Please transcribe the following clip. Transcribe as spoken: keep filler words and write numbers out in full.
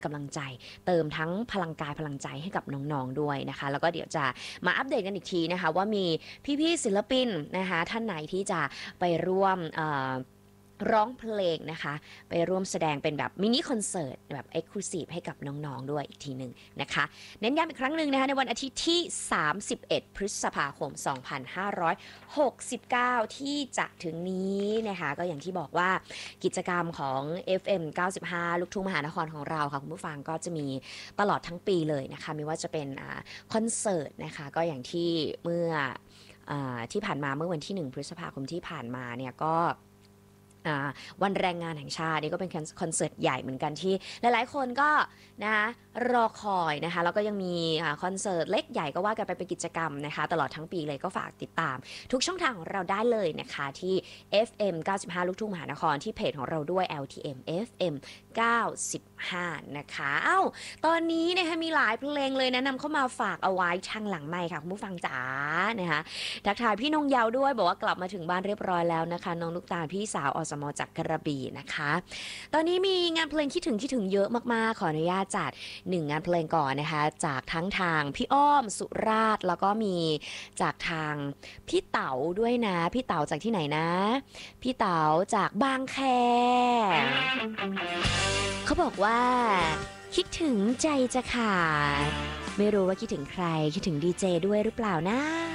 กำลังใจเติมทั้งพลังกายพลังใจให้กับน้องๆด้วยนะคะแล้วก็เดี๋ยวจะมาอัปเดตกันอีกทีนะคะว่ามีพี่ๆศิลปินนะคะท่านไหนที่จะไปร่วมร้องเพลงนะคะไปร่วมแสดงเป็นแบบมินิคอนเสิร์ตแบบเอ็กซ์คลูซีฟให้กับน้องๆด้วยอีกทีหนึ่งนะคะเน้นย้ำอีกครั้งหนึ่งนะคะในวันอาทิตย์ที่สามสิบเอ็ดพฤษภาคมสองพันห้าร้อยหกสิบเก้าที่จะถึงนี้นะคะก็อย่างที่บอกว่ากิจกรรมของ เอฟ เอ็ม เก้าสิบห้า ลูกทุ่งมหานครของเราค่ะคุณผู้ฟังก็จะมีตลอดทั้งปีเลยนะคะไม่ว่าจะเป็นคอนเสิร์ตนะคะก็อย่างที่เมื่อที่ผ่านมาเมื่อวันที่หนึ่งพฤษภาคมที่ผ่านมาเนี่ยก็วันแรงงานแห่งชาตินี่ก็เป็นคอนเสิร์ตใหญ่เหมือนกันที่หลายๆคนก็นะคะรอคอยนะคะแล้วก็ยังมีคอนเสิร์ตเล็กใหญ่ก็ว่ากันไปเป็นกิจกรรมนะคะตลอดทั้งปีเลยก็ฝากติดตามทุกช่องทางของเราได้เลยนะคะที่ เอฟ เอ็ม เก้าสิบห้า ลูกทุ่งมหานครที่เพจของเราด้วย แอล ที เอ็ม เอฟ เอ็ม เก้าสิบห้านะคะเอ้าตอนนี้นะคะมีหลายเพลงเลยแนะนำเข้ามาฝากเอาไว้ทางหลังไมค์ค่ะคุณผู้ฟังจ๋านะคะทักทายพี่นงเยาวด้วยบอกว่ากลับมาถึงบ้านเรียบร้อยแล้วนะคะน้องลูกตาลพี่สาวอสมจากกระบี่นะคะตอนนี้มีงานเพลงคิดถึงคิดถึงเยอะมากๆขออนุญาตจัดหนึ่งงานเพลงก่อนนะคะจากทั้งทางพี่อ้อมสุราษฎร์แล้วก็มีจากทางพี่เต๋าด้วยนะพี่เต๋าจากที่ไหนนะพี่เต๋าจากบางแคเขาบอกว่าคิดถึงใจจะขาดไม่รู้ว่าคิดถึงใครคิดถึงดีเจด้วยหรือเปล่านะ